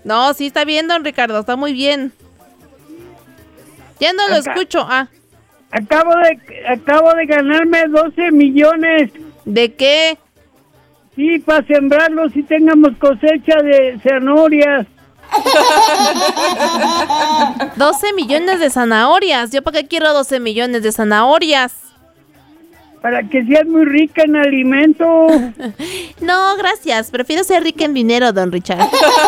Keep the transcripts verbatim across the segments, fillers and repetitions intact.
No, sí está bien, don Ricardo, está muy bien. Ya no lo Acá, escucho. Ah. Acabo de, acabo de ganarme doce millones. ¿De qué? Sí, para sembrarlos y tengamos cosecha de zanahorias. doce millones de zanahorias. ¿Yo para qué quiero doce millones de zanahorias? Para que seas muy rica en alimento. No, gracias. Prefiero ser rica en dinero, don Richard.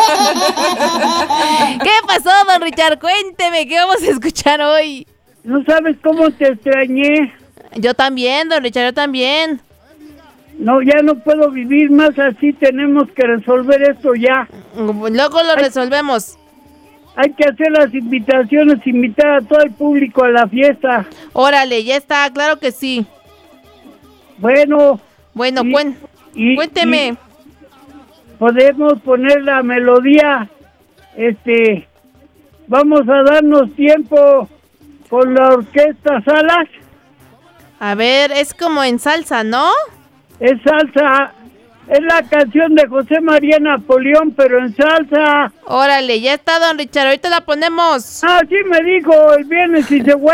¿Qué pasó, don Richard? Cuénteme, ¿qué vamos a escuchar hoy? No sabes cómo te extrañé. Yo también, don Richard, yo también. No, ya no puedo vivir más así. Tenemos que resolver esto ya. Luego lo Hay, resolvemos. Hay que hacer las invitaciones, invitar a todo el público a la fiesta. Órale, ya está, claro que sí. Bueno. Bueno, y, cuen y, cuénteme. Y podemos poner la melodía. Este, vamos a darnos tiempo con la orquesta Salas. A ver, es como en salsa, ¿no? Es salsa. Es la canción de José María Napoleón, pero en salsa. Órale, ya está, don Richard, ahorita la ponemos. Ah, sí me dijo el viernes y se fue.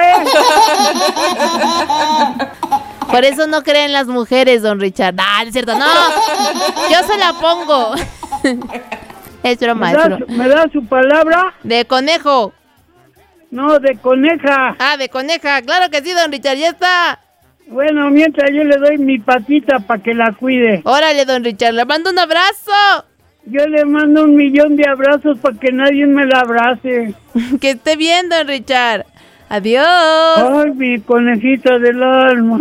Por eso no creen las mujeres, don Richard. Ah, es cierto, no. Yo se la pongo. Es broma, ¿Me es da, broma. ¿Me da su palabra? De conejo. No, de coneja. Ah, de coneja. Claro que sí, don Richard, ya está. Bueno, mientras yo le doy mi patita para que la cuide. Órale, don Richard, le mando un abrazo. Yo le mando un millón de abrazos para que nadie me la abrace. Que esté bien, don Richard. Adiós. Ay, mi conejita del alma.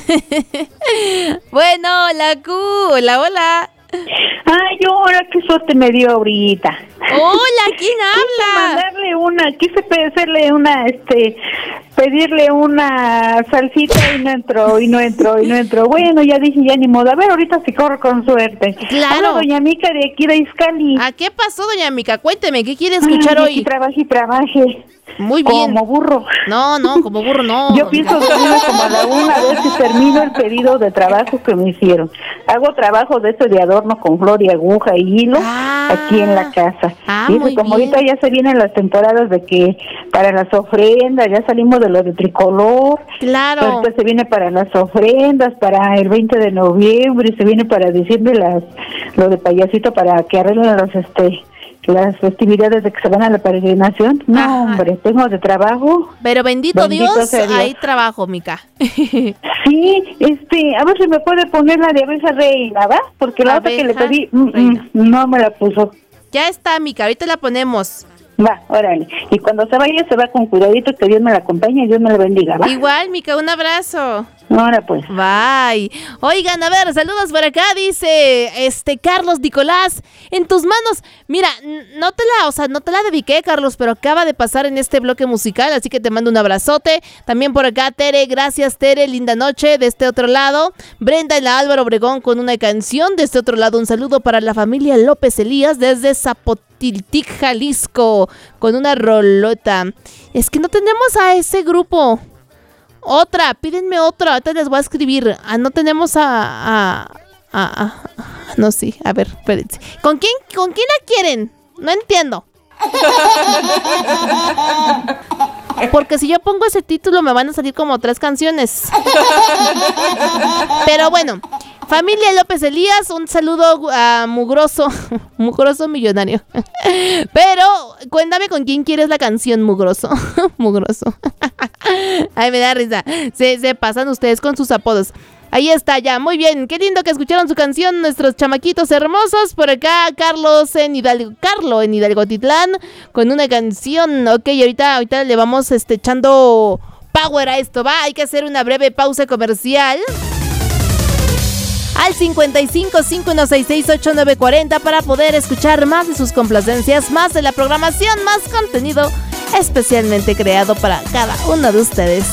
Bueno, la Q, hola, hola. Ay, ahora qué suerte me dio ahorita. Hola, ¿quién habla? Quise mandarle una, quise hacerle una, este, pedirle una salsita y no entró, y no entró, y no entró. Bueno, ya dije, ya ni modo. A ver, ahorita sí corro con suerte. Claro. Hola, doña Mica de aquí de Izcali. ¿A qué pasó, doña Mica? Cuénteme, ¿qué quiere escuchar Ay, hoy? Aquí trabaje y trabaje. Muy bien. Como burro. No, no, como burro no. Yo pienso dormirme como a la una vez que termino el pedido de trabajo que me hicieron. Hago trabajo de este de adorno con flor y aguja y hilo ah, aquí en la casa. Ah, y muy como bien. ahorita ya se vienen las temporadas de que para las ofrendas, ya salimos de lo de tricolor. Claro. Ahorita se viene para las ofrendas, para el veinte de noviembre, y se viene para diciembre las lo de payasito para que arreglen los este las festividades de que se van a la peregrinación. No, Ajá. hombre, tengo de trabajo. Pero bendito, Bendito Dios, sea Dios. hay trabajo, Mica. Sí, este, a ver si me puede poner la de abeja reina, ¿va? Porque la otra que le Abeja pedí, mm, reina. mm, no me la puso. Ya está, Mica, ahorita la ponemos. Va, órale. Y cuando se vaya, se va con cuidadito, que Dios me la acompañe y Dios me la bendiga, ¿va? Igual, Mica, un abrazo. Ahora pues. Bye. Oigan, a ver, saludos por acá, dice este Carlos Nicolás, en tus manos. Mira, n- no te la, o sea, no te la dediqué, Carlos, pero acaba de pasar en este bloque musical, así que te mando un abrazote. También por acá, Tere, gracias, Tere, linda noche. De este otro lado, Brenda y la Álvaro Obregón con una canción. De este otro lado, un saludo para la familia López Elías desde Zapotiltic, Jalisco, con una rolota. Es que no tenemos a ese grupo. Otra, pídenme otra, ahorita les voy a escribir. Ah, no tenemos a... a, a, a no, sí, a ver, espérense. ¿Con quién, ¿Con quién la quieren? No entiendo. Porque si yo pongo ese título me van a salir como tres canciones. Pero bueno, familia López Elías, un saludo a Mugroso, Mugroso millonario. Pero cuéntame con quién quieres la canción, Mugroso. Mugroso. Ay, me da risa. Se, se pasan ustedes con sus apodos. Ahí está, ya, muy bien. Qué lindo que escucharon su canción, nuestros chamaquitos hermosos. Por acá, Carlos en Hidalgo, Carlo en Hidalgotitlán, con una canción. Ok, ahorita, ahorita le vamos este, echando power a esto, va. Hay que hacer una breve pausa comercial. Al cincuenta y cinco, cinco uno seis seis, ocho nueve cuatro cero para poder escuchar más de sus complacencias, más de la programación, más contenido especialmente creado para cada uno de ustedes.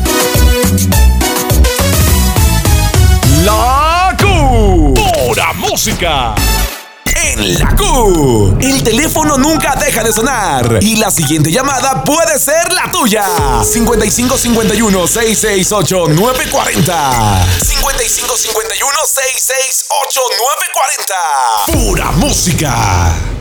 La Q. Pura música. En la Q. El teléfono nunca deja de sonar. Y la siguiente llamada puede ser la tuya. cincuenta y cinco, cincuenta y uno, seiscientos sesenta y ocho, nueve cuarenta. cincuenta y cinco, cincuenta y uno, seiscientos sesenta y ocho, nueve cuarenta. Pura música.